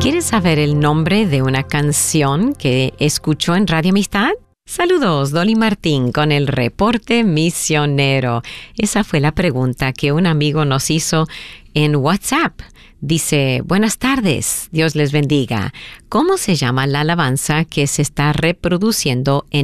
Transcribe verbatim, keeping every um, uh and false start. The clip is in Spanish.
¿Quieres saber el nombre de una canción que escuchó en Radio Amistad? Saludos, Dolly Martín con el reporte misionero. Esa fue la pregunta que un amigo nos hizo en WhatsApp. Dice, buenas tardes, Dios les bendiga. ¿Cómo se llama la alabanza que se está reproduciendo en